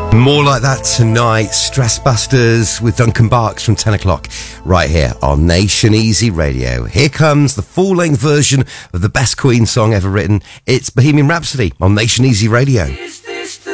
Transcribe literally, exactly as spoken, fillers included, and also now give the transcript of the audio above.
More like that tonight. Stress Busters with Duncan Barks from ten o'clock right here on Nation Easy Radio. Here comes the full-length version of the best Queen song ever written. It's Bohemian Rhapsody on Nation Easy Radio.